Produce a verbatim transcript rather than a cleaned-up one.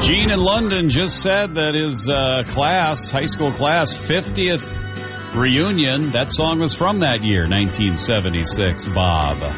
Gene in London just said that his uh, class, high school class, fiftieth reunion, that song was from that year, nineteen seventy-six, Bob.